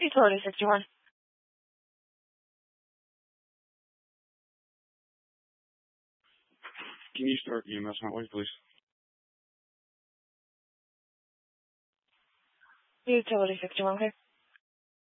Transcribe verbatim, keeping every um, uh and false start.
Utility sixty-one. Can you start E M S hotline, please? Utility sixty-one, okay.